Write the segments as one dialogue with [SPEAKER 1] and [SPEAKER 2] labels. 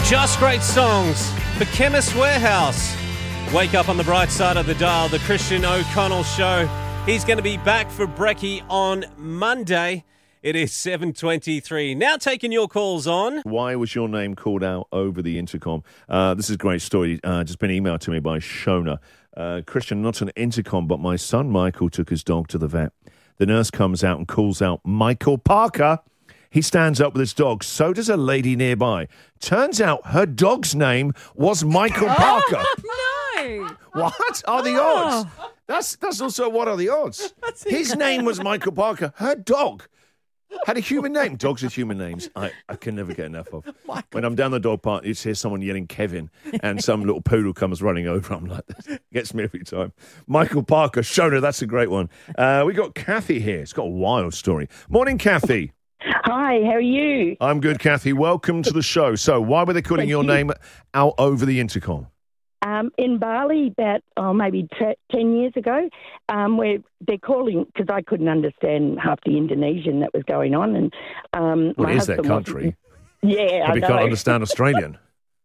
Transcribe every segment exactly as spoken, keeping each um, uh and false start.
[SPEAKER 1] Just great songs for Chemist Warehouse. Wake up on the bright side of the dial, the Christian O'Connell Show. He's going to be back for brekkie on Monday. It is seven twenty-three. Now taking your calls on.
[SPEAKER 2] Why was your name called out over the intercom? Uh, this is a great story. Uh, just been emailed to me by Shona. Uh, Christian, not an intercom, but my son Michael took his dog to the vet. The nurse comes out and calls out, Michael Parker. He stands up with his dog. So does a lady nearby. Turns out her dog's name was Michael Parker.
[SPEAKER 3] No.
[SPEAKER 2] What are the odds? That's that's also what are the odds? His name was Michael Parker. Her dog had a human name. Dogs with human names, I, I can never get enough of. Michael. When I'm down the dog park, you just hear someone yelling Kevin, and some little poodle comes running over. I'm like, that gets me every time. Michael Parker, Shona, that's a great one. Uh, we got Kathy here. It's got a wild story. Morning, Kathy.
[SPEAKER 4] Hi, how are you?
[SPEAKER 2] I'm good, Kathy. Welcome to the show. So, why were they calling
[SPEAKER 4] Thank
[SPEAKER 2] your
[SPEAKER 4] you.
[SPEAKER 2] name out over the intercom?
[SPEAKER 4] Um, in Bali, about oh, maybe t- ten years ago, um, where they're calling because I couldn't understand half the Indonesian that was going on, and um,
[SPEAKER 2] What
[SPEAKER 4] my
[SPEAKER 2] is their
[SPEAKER 4] husband
[SPEAKER 2] country?
[SPEAKER 4] wasn't- Yeah, I
[SPEAKER 2] Probably
[SPEAKER 4] know.
[SPEAKER 2] can't understand Australian.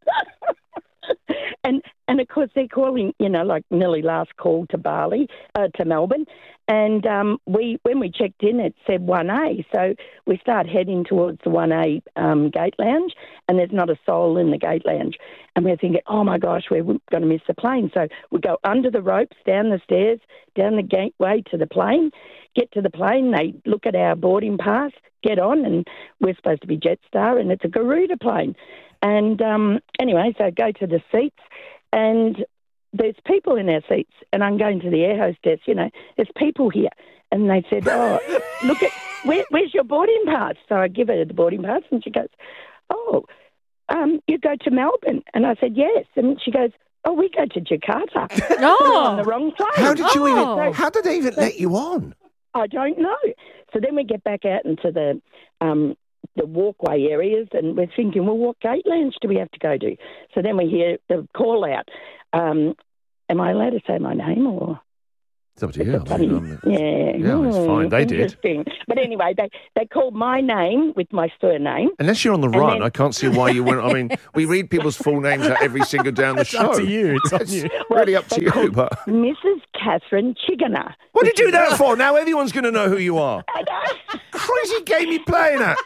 [SPEAKER 4] and and of course they're calling, you know, like nearly last call to Bali, uh, to Melbourne, and um, we when we checked in, it said one A, so we start heading towards the one A um, gate lounge, and there's not a soul in the gate lounge, and we're thinking, oh my gosh, we're going to miss the plane. So we go under the ropes, down the stairs, down the gateway to the plane, get to the plane. They look at our boarding pass, get on, and we're supposed to be Jetstar, and it's a Garuda plane. And um, anyway, so go to the seats, and there's people in our seats, and I'm going to the air hostess, you know, there's people here. And they said, oh, look at, where, where's your boarding pass? So I give her the boarding pass, and she goes, oh, um, you go to Melbourne. And I said, yes. And she goes, oh, we go to Jakarta.
[SPEAKER 3] Oh.
[SPEAKER 4] We're on the wrong plane.
[SPEAKER 2] How did you
[SPEAKER 3] Oh.
[SPEAKER 2] even? How did they even let you on?
[SPEAKER 4] I don't know. So then we get back out into the um, the walkway areas, and we're thinking, well, what gate lounge do we have to go to? So then we hear the call out. Um, am I allowed to say my name or?
[SPEAKER 2] It's up to you.
[SPEAKER 4] Funny.
[SPEAKER 2] Um,
[SPEAKER 4] Yeah,
[SPEAKER 2] Yeah, it's fine. They did.
[SPEAKER 4] Interesting. But anyway, they, they called my name with my surname.
[SPEAKER 2] Unless you're on the run,
[SPEAKER 4] then-
[SPEAKER 2] I can't see why you wouldn't. I mean, we read people's full names out every single day on the show.
[SPEAKER 1] Up to you. It's on
[SPEAKER 2] It's
[SPEAKER 1] you.
[SPEAKER 2] really up to
[SPEAKER 4] they
[SPEAKER 2] you.
[SPEAKER 4] called
[SPEAKER 2] But
[SPEAKER 4] Missus Catherine Chigana.
[SPEAKER 2] what did you do that for? Now everyone's going to know who you are.
[SPEAKER 4] I know.
[SPEAKER 2] Crazy game you playing at.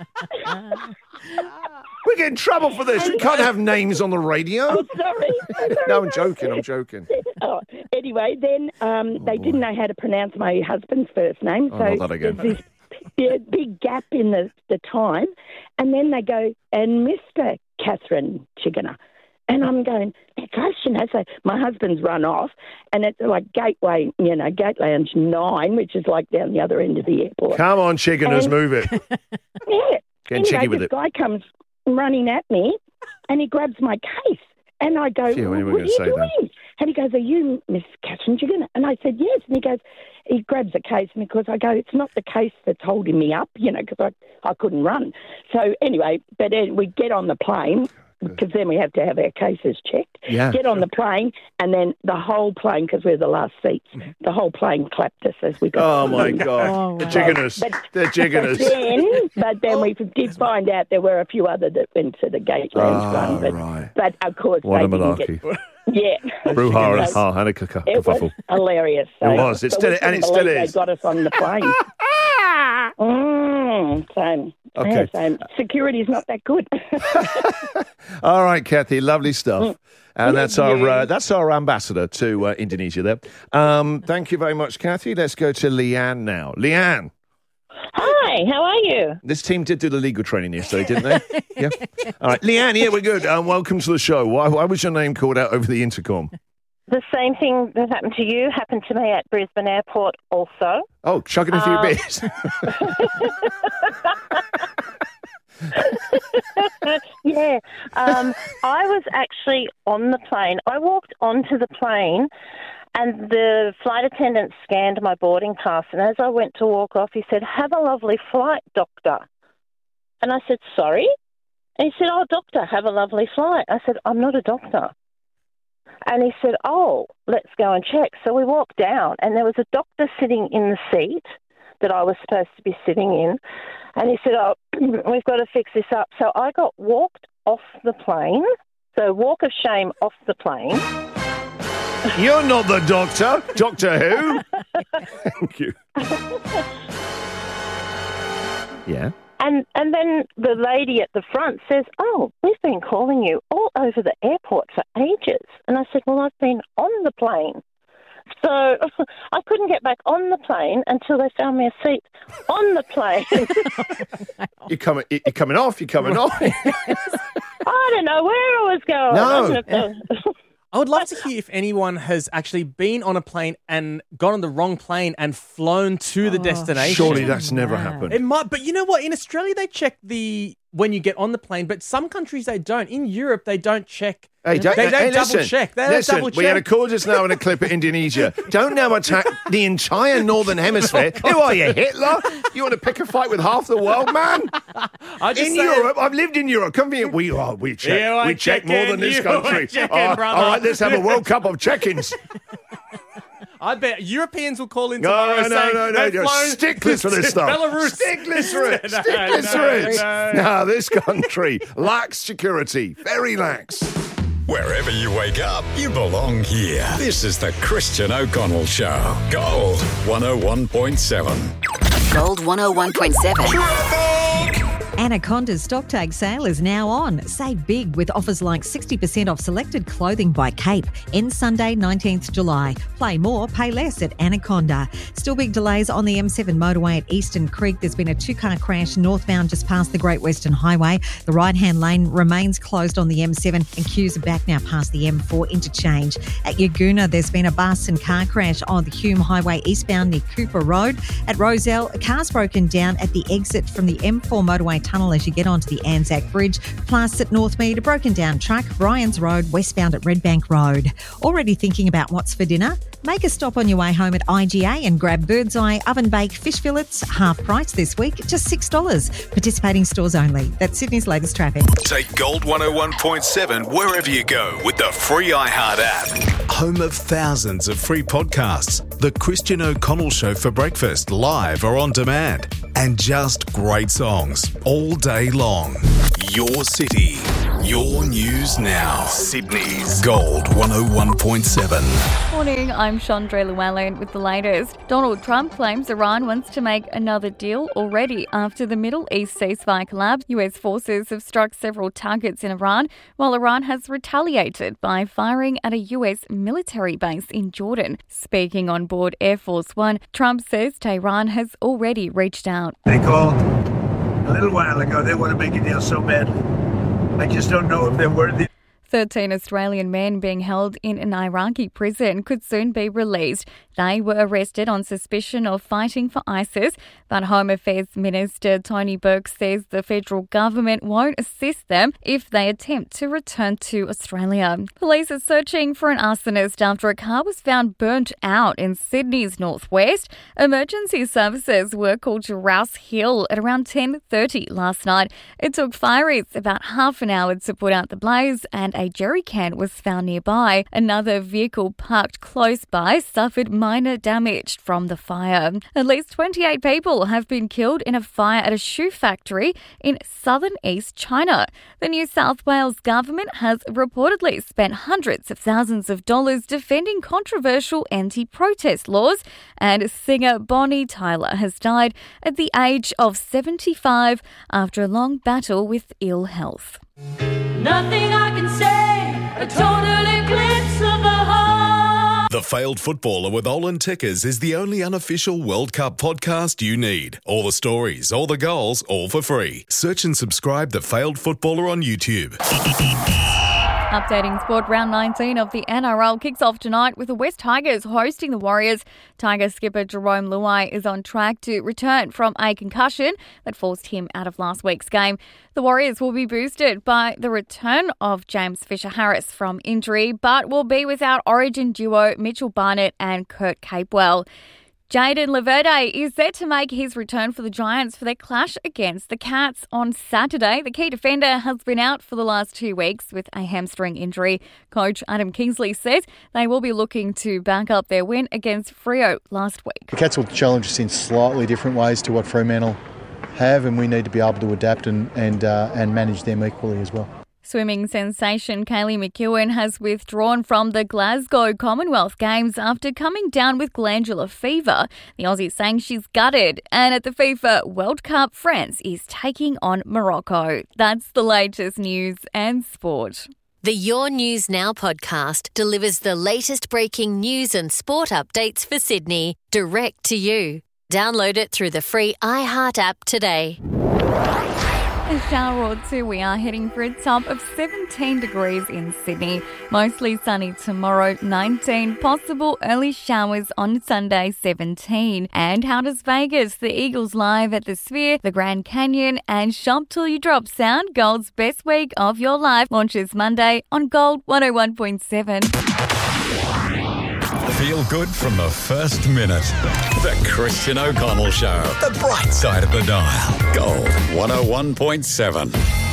[SPEAKER 2] We get in trouble for this. We can't have names on the radio.
[SPEAKER 4] Oh, sorry. Sorry.
[SPEAKER 2] No, I'm joking. I'm joking.
[SPEAKER 4] Oh, anyway, then um, they didn't know how to pronounce my husband's first name,
[SPEAKER 2] Oh,
[SPEAKER 4] so
[SPEAKER 2] not that again.
[SPEAKER 4] there's this yeah, big gap in the, the time, and then they go, and Mister Catherine Chigana. And I'm going, gosh, you know, so my husband's run off, and it's like Gateway, you know, Gate Lounge nine, which is like down the other end of the airport.
[SPEAKER 2] Come on, chickeners,
[SPEAKER 4] And-
[SPEAKER 2] move it.
[SPEAKER 4] Yeah.
[SPEAKER 2] Getting
[SPEAKER 4] anyway,
[SPEAKER 2] cheeky with
[SPEAKER 4] this
[SPEAKER 2] it.
[SPEAKER 4] guy comes running at me, and he grabs my case. And I go,
[SPEAKER 2] Phew, what are we
[SPEAKER 4] what are
[SPEAKER 2] gonna
[SPEAKER 4] you
[SPEAKER 2] say then?
[SPEAKER 4] doing? And he goes, are you Miss Catherine Chigana? And I said, yes. And he goes, he grabs a case, and because I go, it's not the case that's holding me up, you know, because I, I couldn't run. So anyway, but then we get on the plane, because then we have to have our cases checked.
[SPEAKER 2] Yeah.
[SPEAKER 4] Get on the plane, and then the whole plane, because we're the last seats, the whole plane clapped us as we got
[SPEAKER 2] Oh, my
[SPEAKER 4] on.
[SPEAKER 2] God.
[SPEAKER 3] Oh,
[SPEAKER 2] the
[SPEAKER 3] wow.
[SPEAKER 2] chickeners.
[SPEAKER 4] But-
[SPEAKER 2] The
[SPEAKER 4] But
[SPEAKER 2] chickeners.
[SPEAKER 4] then, but then we did find out there were a few other that went to the gate lounge
[SPEAKER 2] Oh,
[SPEAKER 4] one. But,
[SPEAKER 2] right.
[SPEAKER 4] but of course,
[SPEAKER 2] What
[SPEAKER 4] they
[SPEAKER 2] a
[SPEAKER 4] didn't
[SPEAKER 2] malarkey.
[SPEAKER 4] get. Yeah,
[SPEAKER 2] Brouhaha,
[SPEAKER 4] So
[SPEAKER 2] ha, and a caca-
[SPEAKER 4] it was
[SPEAKER 2] kerfuffle.
[SPEAKER 4] hilarious. So,
[SPEAKER 2] It was. It
[SPEAKER 4] but
[SPEAKER 2] still-
[SPEAKER 4] we
[SPEAKER 2] and
[SPEAKER 4] couldn't
[SPEAKER 2] it still
[SPEAKER 4] believe
[SPEAKER 2] is.
[SPEAKER 4] They got us on the plane. mm, so,
[SPEAKER 2] Okay.
[SPEAKER 4] yeah, so security's not that good.
[SPEAKER 2] All right, Kathy, lovely stuff. And that's
[SPEAKER 4] Yeah.
[SPEAKER 2] our uh, that's our ambassador to uh, Indonesia there. Um, thank you very much, Kathy. Let's go to Leanne now. Leanne,
[SPEAKER 5] Hi, how are you?
[SPEAKER 2] this team did do the legal training yesterday, didn't they? Yeah. All right, Leanne, yeah, we're good. Um, welcome to the show. Why, why was your name called out over the intercom?
[SPEAKER 5] The same thing that happened to you happened to me at Brisbane Airport also.
[SPEAKER 2] Oh, chugging a few
[SPEAKER 5] Um,
[SPEAKER 2] bits.
[SPEAKER 5] Yeah, um, I was actually on the plane. I walked onto the plane and the flight attendant scanned my boarding pass, and as I went to walk off, he said, "Have a lovely flight, doctor." And I said, "Sorry?" And he said, "Oh, doctor, have a lovely flight." I said, "I'm not a doctor." And he said, "Oh, let's go and check." So we walked down, and there was a doctor sitting in the seat that I was supposed to be sitting in. And he said, "Oh, we've got to fix this up." So I got walked off the plane So walk of shame off the plane.
[SPEAKER 2] You're not the doctor. Doctor Who? Thank you. Yeah.
[SPEAKER 5] And and then the lady at the front says, oh, we've been calling you all over the airport for ages. And I said, well, I've been on the plane. So I couldn't get back on the plane until they found me a seat on the plane.
[SPEAKER 2] You're coming, you're coming off, you're coming off.
[SPEAKER 5] I don't know where I was going.
[SPEAKER 2] No.
[SPEAKER 3] I would love to hear if anyone has actually been on a plane and got on the wrong plane and flown to the
[SPEAKER 6] Oh,
[SPEAKER 3] destination.
[SPEAKER 2] Surely that's never
[SPEAKER 6] Yeah.
[SPEAKER 2] happened.
[SPEAKER 3] It might, but you know what? In Australia, they check the when you get on the plane, but some countries they don't. In Europe, they don't check.
[SPEAKER 2] Hey, don't,
[SPEAKER 3] they don't
[SPEAKER 2] hey,
[SPEAKER 3] double
[SPEAKER 2] listen,
[SPEAKER 3] check. They don't
[SPEAKER 2] listen,
[SPEAKER 3] double check.
[SPEAKER 2] we had a call just now in a clip of Indonesia. Don't now attack the entire Northern Hemisphere. Who are you, Hitler? You want to pick a fight with half the world, man?
[SPEAKER 3] I just
[SPEAKER 2] In
[SPEAKER 3] say-
[SPEAKER 2] Europe, I've lived in Europe. Come here. We are. We check.
[SPEAKER 3] You ain't
[SPEAKER 2] we check more
[SPEAKER 3] checking,
[SPEAKER 2] than this
[SPEAKER 3] you
[SPEAKER 2] country.
[SPEAKER 3] ain't checking,
[SPEAKER 2] all right,
[SPEAKER 3] brother.
[SPEAKER 2] all right, let's have a World Cup of check-ins.
[SPEAKER 3] I bet Europeans will call in
[SPEAKER 2] No,
[SPEAKER 3] tomorrow
[SPEAKER 2] no, no,
[SPEAKER 3] saying
[SPEAKER 2] no, no.
[SPEAKER 3] they've flown
[SPEAKER 2] Stick this for this stuff.
[SPEAKER 3] Belarus.
[SPEAKER 2] Stick glycerin.
[SPEAKER 3] No,
[SPEAKER 2] Stick
[SPEAKER 3] no,
[SPEAKER 2] glycerin.
[SPEAKER 3] no.
[SPEAKER 2] No, this country lacks security. Very lax.
[SPEAKER 7] Wherever you wake up, you belong here. This is the Christian O'Connell Show. Gold one oh one point seven.
[SPEAKER 8] Gold one oh one point seven.
[SPEAKER 6] Anaconda's stocktake sale is now on. Save big with offers like sixty percent off selected clothing by Cape. Ends Sunday, nineteenth July. Play more, pay less at Anaconda. Still big delays on the M seven motorway at Eastern Creek. There's been a two-car crash northbound just past the Great Western Highway. The right-hand lane remains closed on the M seven and queues are back now past the M four interchange. At Yagoona, there's been a bus and car crash on the Hume Highway eastbound near Cooper Road. At Roselle, a car's broken down at the exit from the M four motorway tunnel as you get onto the Anzac Bridge. Plus at Northmead, a broken down truck, Bryans Road, westbound at Redbank Road. Already thinking about what's for dinner? Make a stop on your way home at I G A and grab Bird's Eye oven baked fish fillets, half price this week, just six dollars. Participating stores only. That's Sydney's latest traffic.
[SPEAKER 7] Take Gold one oh one point seven wherever you go with the free iHeart app. Home of thousands of free podcasts. The Christian O'Connell Show for breakfast, live or on demand. And just great songs all day long. Your city, your news now. Sydney's Gold one oh one point seven.
[SPEAKER 9] Morning, I'm Chandra Llewellyn with the latest. Donald Trump claims Iran wants to make another deal already after the Middle East ceasefire collapse. U S forces have struck several targets in Iran, while Iran has retaliated by firing at a U S military base in Jordan. Speaking on board Air Force One, Trump says Tehran has already reached out.
[SPEAKER 10] They called a little while ago. They want to make a deal so badly. I just don't know if they're worthy.
[SPEAKER 9] thirteen Australian men being held in an Iraqi prison could soon be released. They were arrested on suspicion of fighting for ISIS, but Home Affairs Minister Tony Burke says the federal government won't assist them if they attempt to return to Australia. Police are searching for an arsonist after a car was found burnt out in Sydney's northwest. Emergency services were called to Rouse Hill at around ten thirty last night. It took fireys about half an hour to put out the blaze, and a jerry can was found nearby. Another vehicle parked close by suffered minor damage from the fire. At least twenty-eight people have been killed in a fire at a shoe factory in southern East China. The New South Wales government has reportedly spent hundreds of thousands of dollars defending controversial anti-protest laws, and singer Bonnie Tyler has died at the age of seventy-five after a long battle with ill health.
[SPEAKER 11] Nothing I can say, a total eclipse of the heart.
[SPEAKER 7] The Failed Footballer with Olin Tickers is the only unofficial World Cup podcast you need. All the stories, all the goals, all for free. Search and subscribe The Failed Footballer on YouTube.
[SPEAKER 9] Updating sport, round nineteen of the N R L kicks off tonight with the West Tigers hosting the Warriors. Tigers skipper Jerome Luai is on track to return from a concussion that forced him out of last week's game. The Warriors will be boosted by the return of James Fisher-Harris from injury, but will be without Origin duo Mitchell Barnett and Kurt Capewell. Jayden Laverde is set to make his return for the Giants for their clash against the Cats on Saturday. The key defender has been out for the last two weeks with a hamstring injury. Coach Adam Kingsley says they will be looking to back up their win against Freo last week.
[SPEAKER 12] The Cats will challenge us in slightly different ways to what Fremantle have, and we need to be able to adapt and and, uh, and manage them equally as well.
[SPEAKER 9] Swimming sensation Kaylee McEwen has withdrawn from the Glasgow Commonwealth Games after coming down with glandular fever. The Aussie saying she's gutted. And at the FIFA World Cup, France is taking on Morocco. That's the latest news and sport.
[SPEAKER 13] The Your News Now podcast delivers the latest breaking news and sport updates for Sydney direct to you. Download it through the free iHeart app today.
[SPEAKER 9] A shower or two, we are heading for a top of seventeen degrees in Sydney. Mostly sunny tomorrow, nineteen. Possible early showers on Sunday, seventeen. And how does Vegas? The Eagles live at the Sphere, the Grand Canyon, and Shop Till You Drop Sound, Gold's best week of your life, launches Monday on Gold one oh one point seven.
[SPEAKER 14] Feel good from the first minute. The Christian O'Connell Show. The bright side of the dial. Gold one oh one point seven.